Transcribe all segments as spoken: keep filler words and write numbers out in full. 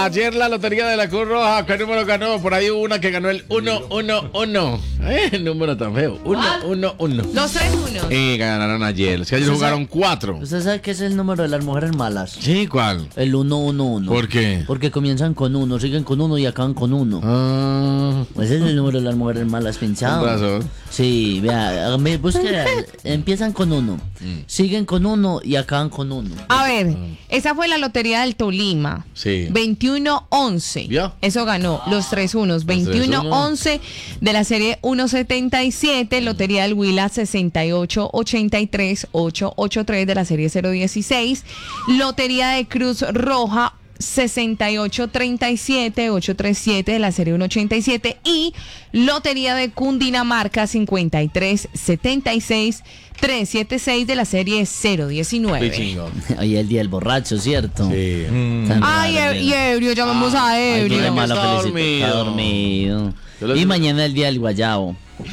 ayer la lotería de la Cruz Roja, ¿qué número ganó? Por ahí hubo una que ganó el uno uno uno. Eh, el número tan feo. uno uno uno. Los tres uno. Y ganaron ayer. Si ayer jugaron cuatro. ¿Usted sabe qué es el número de las mujeres malas? Sí, ¿cuál? El uno uno uno. ¿Por qué? Porque comienzan con uno, siguen con uno y acaban con uno. Ah. Ese es el número de las mujeres malas, pinchado. Con razón. Sí, vea, me busque, empiezan con uno, mm. siguen con uno y acaban con uno. A ver, esa fue la lotería del Tolima. Sí. veintiuno once. ¿Ya? Eso ganó los tres unos. veintiuno once de la serie ciento setenta y siete. Lotería del Huila sesenta y ocho ochenta y tres ochocientos ochenta y tres de la serie cero dieciséis. Lotería de Cruz Roja sesenta y ocho treinta y siete ochocientos treinta y siete de la serie ciento ochenta y siete. Y Lotería de Cundinamarca cincuenta y tres setenta y seis trescientos setenta y seis de la serie cero diecinueve. Hoy es el día del borracho, ¿cierto? Sí. Mm. Ay, e- y Ebrio, llamamos ah, a Ebrio. Ay, está felicito, dormido. está dormido. Yo Y lo- mañana el día del guayabo.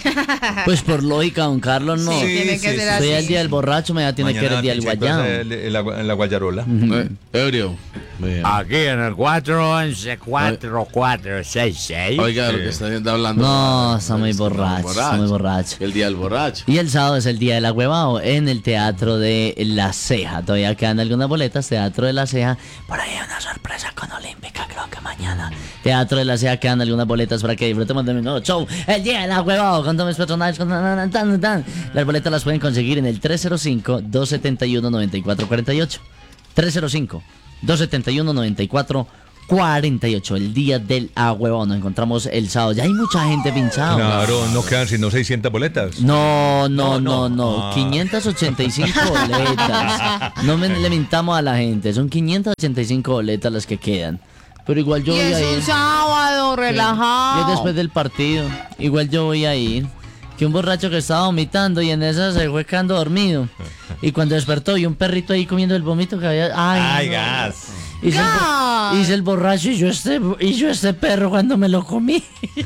Pues por lógica, don Carlos, no. Sí, tiene que sí, ser sí. así. Hoy es el día del borracho, mañana tiene que ser el día del Picheco guayabo. es el- el- la, la guayarola. Eh, Ebrio. Bien. Aquí en el cuatro once cuatro cuatro seis seis. Oiga, lo que está hablando. No, está muy Está borracho, está muy borracho. El día del borracho. Y el sábado es el día del agüevao en el Teatro de La Ceja. Todavía quedan algunas boletas, Teatro de La Ceja. Por ahí hay una sorpresa con Olímpica, creo que mañana. Teatro de La Ceja, quedan algunas boletas para que disfrutemos de mi nuevo show, el día del agüevao, con todos mis personajes. Con... Tan, tan, tan. Las boletas las pueden conseguir en el tres cero cinco, dos siete uno, nueve cuatro cuatro ocho. tres cero cinco, dos siete uno, nueve cuatro cuatro ocho. El día del agüevao. Nos encontramos el sábado. Ya hay mucha gente pinchada. Claro, no quedan sino seiscientas boletas. No, no, no, No, no. no. Ah. quinientas ochenta y cinco boletas. No me, le mintamos a la gente. Son quinientas ochenta y cinco boletas las que quedan. Pero igual yo Y voy es a ir. un sábado, Y es relajado. después del partido. Igual yo voy a ir. Que un borracho que estaba vomitando y en esa se fue quedando dormido. Y cuando despertó y un perrito ahí comiendo el vómito que había. ¡Ay! Ay, no. gas. Hice el, bo- hice el borracho y yo este y yo este perro cuando me lo comí.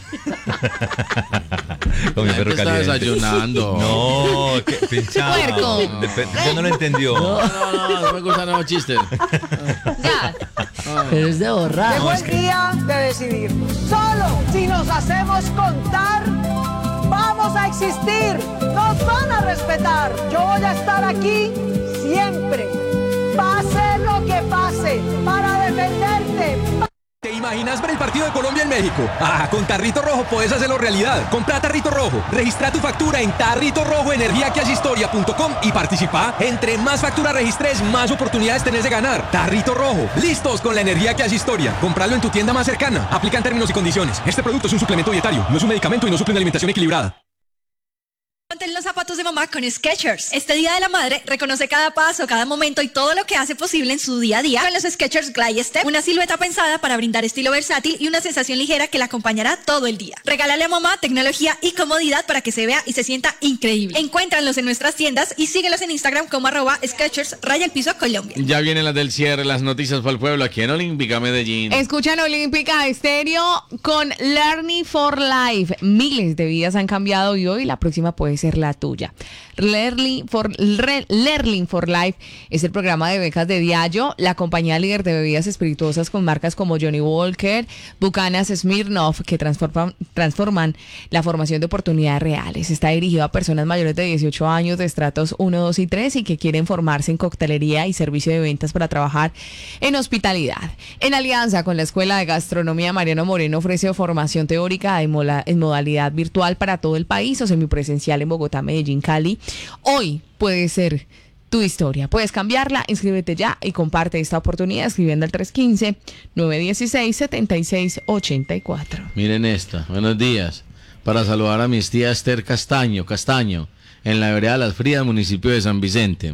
Con mi La perro gente está caliente. desayunando. No, que pinchado. Puerco. Dep- Usted no lo entendió. No, no, no, no me gustan los chistes. Ya. Pero es de borracho. Llegó el día de decidir. Solo si nos hacemos contar, vamos a existir. Nos van a respetar. Yo voy a estar aquí siempre. Pase lo que pase, para defenderte. ¿Te imaginas ver el partido de Colombia en México? Ah, con Tarrito Rojo puedes hacerlo realidad. Compra Tarrito Rojo, registra tu factura en Tarrito Rojo Energía que hace historia punto com y participa. Entre más facturas registres, más oportunidades tenés de ganar. Tarrito Rojo, listos con la energía que hace historia. Compralo en tu tienda más cercana. Aplican términos y condiciones. Este producto es un suplemento dietario, no es un medicamento y no suple una alimentación equilibrada. Ponte en los zapatos de mamá con Skechers. Este Día de la Madre reconoce cada paso, cada momento y todo lo que hace posible en su día a día con los Skechers Glide Step, una silueta pensada para brindar estilo versátil y una sensación ligera que la acompañará todo el día. Regálale a mamá tecnología y comodidad para que se vea y se sienta increíble. Encuéntralos en nuestras tiendas y síguelos en Instagram como arroba Skechers raya el piso Colombia. Ya vienen las del cierre, las noticias para el pueblo aquí en Olímpica Medellín. Escuchan Olímpica Estéreo con Learning for Life. Miles de vidas han cambiado y hoy la próxima puede ser la tuya. Learning for, Re- Learning for Life es el programa de becas de Diageo, la compañía líder de bebidas espirituosas con marcas como Johnny Walker, Buchanan, Smirnoff, que transforman, transforman la formación de oportunidades reales. Está dirigido a personas mayores de dieciocho años de estratos uno, dos y tres y que quieren formarse en coctelería y servicio de ventas para trabajar en hospitalidad. En alianza con la Escuela de Gastronomía Mariano Moreno ofrece formación teórica en, mola, en modalidad virtual para todo el país o semipresencial en Bogotá, Medellín, Cali. Hoy puede ser tu historia. Puedes cambiarla, inscríbete ya y comparte esta oportunidad escribiendo al tres uno cinco, nueve uno seis, siete seis ocho cuatro. Miren esta, buenos días. Para saludar a mis tías Esther Castaño, Castaño, en la vereda Las Frías, municipio de San Vicente.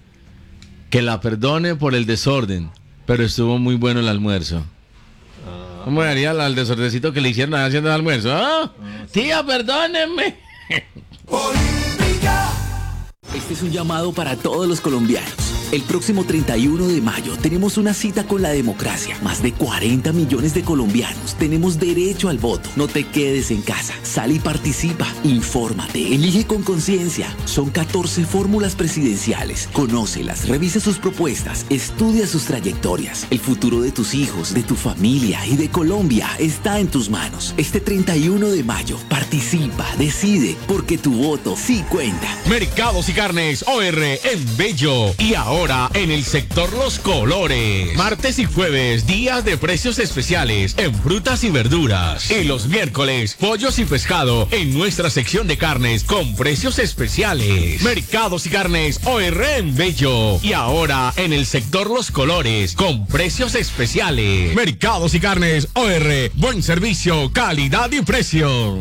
Que la perdone por el desorden, pero estuvo muy bueno el almuerzo. ¿Cómo haría al desordecito que le hicieron haciendo el almuerzo? ¿Ah? Tía, perdónenme. Este es un llamado para todos los colombianos. El próximo treinta y uno de mayo tenemos una cita con la democracia. Más de cuarenta millones de colombianos tenemos derecho al voto. No te quedes en casa. Sal y participa. Infórmate. Elige con conciencia. Son catorce fórmulas presidenciales. Conócelas, revisa sus propuestas, estudia sus trayectorias. El futuro de tus hijos, de tu familia y de Colombia está en tus manos. Este treinta y uno de mayo, participa, decide, porque tu voto sí cuenta. Mercados y Carnes O R en Bello. Y ahora en el sector Los Colores. Martes y jueves, días de precios especiales en frutas y verduras. Y los miércoles, pollos y pescado en nuestra sección de carnes con precios especiales. Mercados y Carnes O R en Bello. Y ahora en el sector Los Colores con precios especiales. Mercados y Carnes O R. Buen servicio, calidad y precio.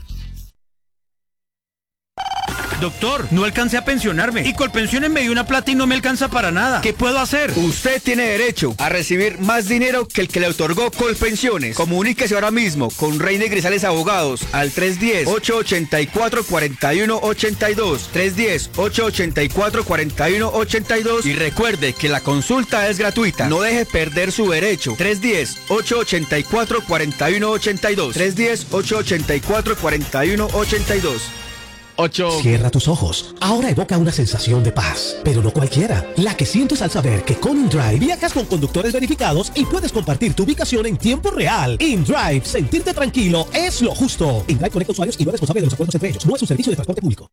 Doctor, no alcancé a pensionarme y Colpensiones me dio una plata y no me alcanza para nada. ¿Qué puedo hacer? Usted tiene derecho a recibir más dinero que el que le otorgó Colpensiones. Comuníquese ahora mismo con Reina y Grisales Abogados al tres uno cero, ocho ocho cuatro, cuatro uno ocho dos, tres uno cero, ocho ocho cuatro, cuatro uno ocho dos y recuerde que la consulta es gratuita. No deje perder su derecho. tres uno cero, ocho ocho cuatro, cuatro uno ocho dos, tres uno cero, ocho ocho cuatro, cuatro uno ocho dos. ocho. Cierra tus ojos. Ahora evoca una sensación de paz, pero no cualquiera. La que sientes al saber que con InDrive viajas con conductores verificados y puedes compartir tu ubicación en tiempo real. InDrive, sentirte tranquilo es lo justo. InDrive conecta usuarios y no es responsable de los acuerdos entre ellos. No es un servicio de transporte público.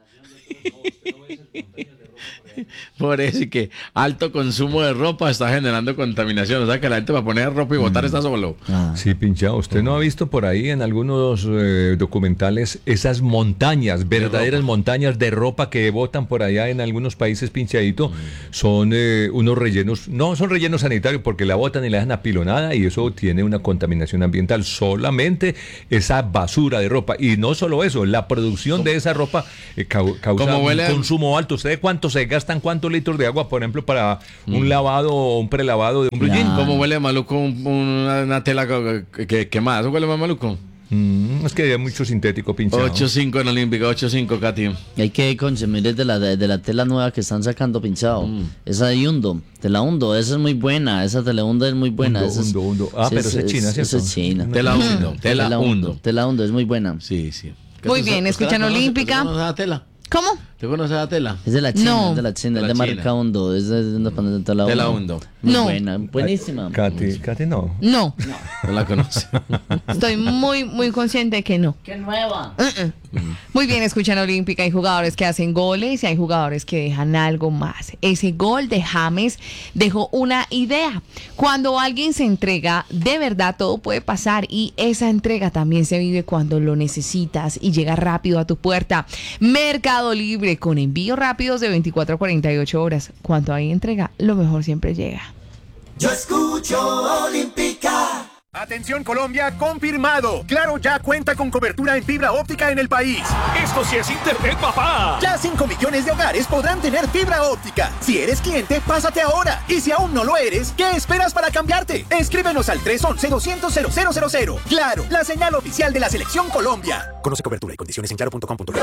Por eso, y que alto consumo de ropa está generando contaminación. O sea, que la gente va a poner ropa y botar está solo. Ah. Sí, pinchado. ¿Usted no ha visto por ahí en algunos eh, documentales esas montañas, verdaderas montañas de ropa que botan por allá en algunos países, pinchadito? Mm. Son eh, unos rellenos, no son rellenos sanitarios porque la botan y la dejan apilonada y eso tiene una contaminación ambiental. Solamente esa basura de ropa. Y no solo eso, la producción de esa ropa eh, ca causa un consumo alto. ¿Usted cuánto se gasta? ¿Cuántos litros de agua, por ejemplo, para mm. un lavado o un prelavado de un blue jean? ¿Cómo huele maluco un, una, una tela que, que, que más? ¿Eso huele más maluco? Mm, es que hay mucho sintético pinchado. ocho cinco en Olímpica, ocho cinco, Katy. Hay que consumir de la, de, de la tela nueva que están sacando pinchado. Mm. Esa de Hundo, tela Hundo, esa es muy buena. Esa tela Hundo es muy buena. Hundo, esa es, Hundo, Hundo. Ah, sí, pero esa es China, ¿cierto? Esa es China. Tela Hundo, tela, tela Hundo. Tela Hundo es muy buena. Sí, sí. Muy bien, escuchan Olímpica. ¿Conoces la tela? ¿Cómo? ¿Te conoces la tela? Es de la China, no. es de la China, de es de la marca China. Hundo, es de, de, de, de tela Hundo. Tela Hundo. Muy no. buena, buenísima. Katy, Katy no. No. No la conoce. Estoy muy, muy consciente de que no. ¡Qué nueva! Uh -uh. Mm. Muy bien, escuchan Olímpica. Hay jugadores que hacen goles y hay jugadores que dejan algo más. Ese gol de James dejó una idea. Cuando alguien se entrega, de verdad todo puede pasar y esa entrega también se vive cuando lo necesitas y llega rápido a tu puerta. Mercado Libre con envíos rápidos de veinticuatro a cuarenta y ocho horas. Cuando hay entrega, lo mejor siempre llega. Yo escucho Olímpica. Atención Colombia, confirmado. Claro ya cuenta con cobertura en fibra óptica en el país. ¡Esto sí es internet, papá! Ya cinco millones de hogares podrán tener fibra óptica. Si eres cliente, pásate ahora. Y si aún no lo eres, ¿qué esperas para cambiarte? Escríbenos al tres once, doscientos, cero cero cero cero. Claro, la señal oficial de la Selección Colombia. Conoce cobertura y condiciones en claro punto com punto co.